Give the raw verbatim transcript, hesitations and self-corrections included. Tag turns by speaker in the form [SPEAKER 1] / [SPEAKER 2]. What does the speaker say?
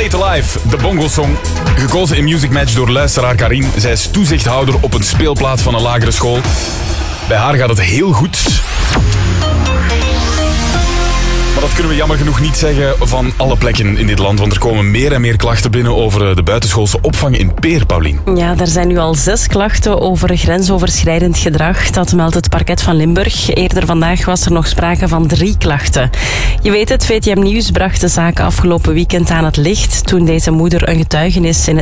[SPEAKER 1] Late Alive, de Bongo-song. Gekozen in Music Match door luisteraar Karin. Zij is toezichthouder op een speelplaats van een lagere school. Bij haar gaat het heel goed. Maar dat kunnen we jammer genoeg niet zeggen van alle plekken in dit land, want er komen meer en meer klachten binnen over de buitenschoolse opvang in Peer, Paulien.
[SPEAKER 2] Ja, er zijn nu al zes klachten over grensoverschrijdend gedrag. Dat meldt het parket van Limburg. Eerder vandaag was er nog sprake van drie klachten. Je weet het, V T M Nieuws bracht de zaak afgelopen weekend aan het licht toen deze moeder een getuigenis in het